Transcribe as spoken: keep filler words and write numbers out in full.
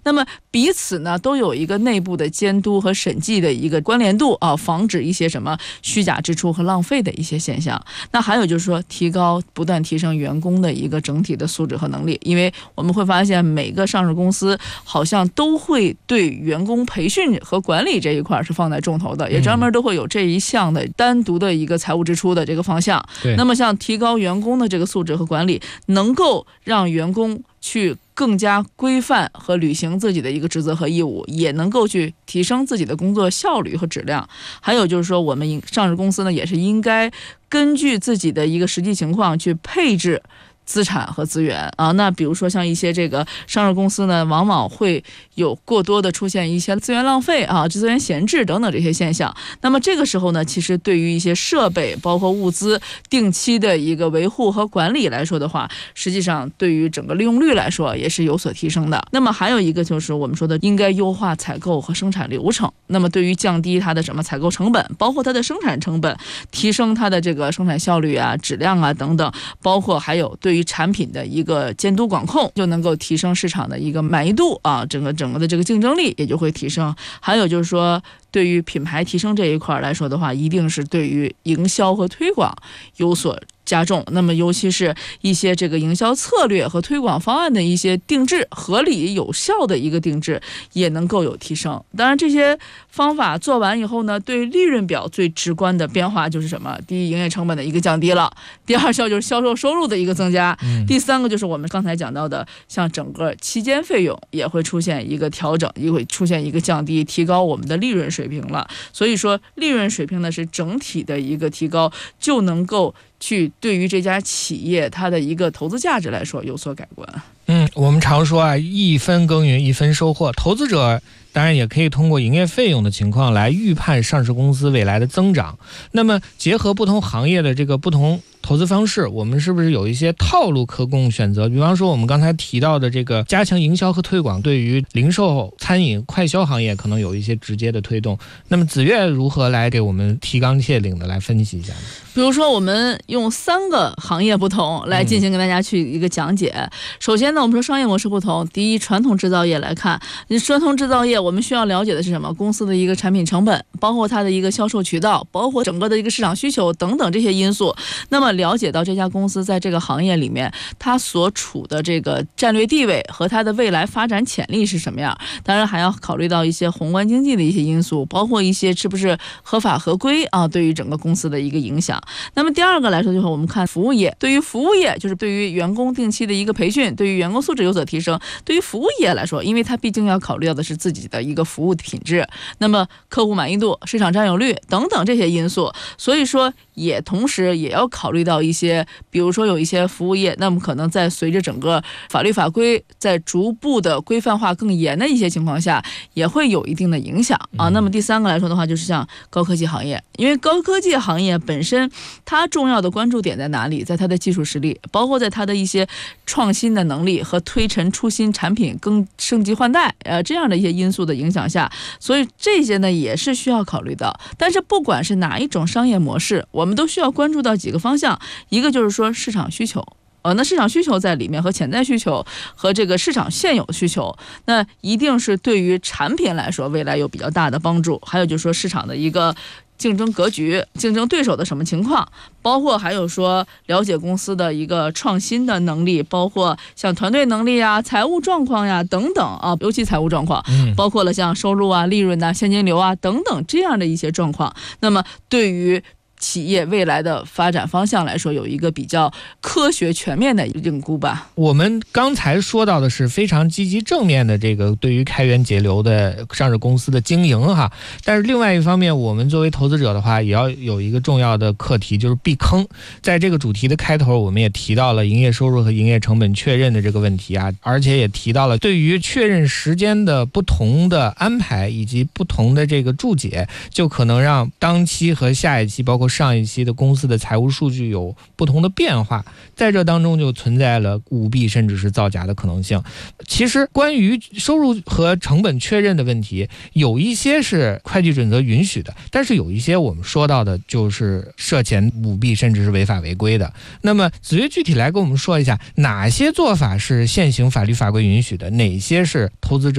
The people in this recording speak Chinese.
那么彼此呢都有一个内部的监督和审计的一个关联度啊，防止一些什么虚假支出和浪费的一些现象。那还有就是说，提高不断提升员工的一个整体的素质和能力，因为我们会发现每个上市公司好像都会对员工培训和管理这一块是放在重头的，也专门都会有这一项的单独的一个财务支出的这个方向。那么像提高员工的这个素质和管理，能够让员工去更加规范和履行自己的一个职责和义务，也能够去提升自己的工作效率和质量。还有就是说，我们上市公司呢，也是应该根据自己的一个实际情况去配置资产和资源啊。那比如说像一些这个上市公司呢，往往会有过多的出现一些资源浪费啊、资源闲置等等这些现象。那么这个时候呢，其实对于一些设备包括物资定期的一个维护和管理来说的话，实际上对于整个利用率来说也是有所提升的。那么还有一个就是我们说的应该优化采购和生产流程，那么对于降低它的什么采购成本，包括它的生产成本，提升它的这个生产效率啊、质量啊等等，包括还有对于产品的一个监督管控，就能够提升市场的一个满意度啊，整个整个的这个竞争力也就会提升。还有就是说，对于品牌提升这一块来说的话，一定是对于营销和推广有所加重，那么尤其是一些这个营销策略和推广方案的一些定制，合理有效的一个定制也能够有提升。当然这些方法做完以后呢，对利润表最直观的变化就是什么？第一，营业成本的一个降低了；第二项就是销售收入的一个增加； 嗯、 第三个就是我们刚才讲到的，像整个期间费用也会出现一个调整，也会出现一个降低，提高我们的利润水平了。所以说利润水平呢是整体的一个提高，就能够去对于这家企业它的一个投资价值来说有所改观。 嗯，我们常说啊，一分耕耘一分收获，投资者当然也可以通过营业费用的情况来预判上市公司未来的增长。那么结合不同行业的这个不同投资方式，我们是不是有一些套路可供选择？比方说我们刚才提到的这个加强营销和推广，对于零售、餐饮、快消行业可能有一些直接的推动。那么子越如何来给我们提纲挈领的来分析一下呢？ 比如说我们用三个行业不同来进行跟大家去一个讲解。嗯、首先呢，我们说商业模式不同，第一，传统制造业来看，传统制造业我们需要了解的是什么？公司的一个产品成本，包括它的一个销售渠道，包括整个的一个市场需求等等这些因素。那么了解到这家公司在这个行业里面它所处的这个战略地位和它的未来发展潜力是什么样，当然还要考虑到一些宏观经济的一些因素，包括一些是不是合法合规啊，对于整个公司的一个影响。那么第二个来说，就是我们看服务业，对于服务业就是对于员工定期的一个培训，对于员工素质有所提升。对于服务业来说，因为它毕竟要考虑到的是自己的一个服务品质，那么客户满意度、市场占有率等等这些因素，所以说也同时也要考虑到一些，比如说有一些服务业，那么可能在随着整个法律法规在逐步的规范化更严的一些情况下，也会有一定的影响啊。那么第三个来说的话，就是像高科技行业，因为高科技行业本身它重要的关注点在哪里？在它的技术实力，包括在它的一些创新的能力和推陈出新产品更升级换代呃这样的一些因素的影响下，所以这些呢也是需要考虑到。但是不管是哪一种商业模式，我们都需要关注到几个方向，一个就是说市场需求。呃，那市场需求在里面和潜在需求和这个市场现有的需求，那一定是对于产品来说未来有比较大的帮助。还有就是说市场的一个竞争格局，竞争对手的什么情况，包括还有说了解公司的一个创新的能力，包括像团队能力啊、财务状况呀等等啊，尤其财务状况，包括了像收入啊、利润啊、现金流啊等等这样的一些状况。那么对于企业未来的发展方向来说，有一个比较科学全面的评估吧。 我们刚才说到的是非常积极正面的这个对于开源节流的上市公司的经营哈，但是另外一方面，我们作为投资者的话，也要有一个重要的课题，就是避坑。在这个主题的开头，我们也提到了营业收入和营业成本确认的这个问题啊，而且也提到了对于确认时间的不同的安排以及不同的这个注解，就可能让当期和下一期包括上一期的公司的财务数据有不同的变化，在这当中就存在了舞弊甚至是造假的可能性。其实关于收入和成本确认的问题，有一些是会计准则允许的，但是有一些我们说到的就是涉嫌舞弊甚至是违法违规的。那么子越具体来跟我们说一下，哪些做法是现行法律法规允许的，哪些是投资者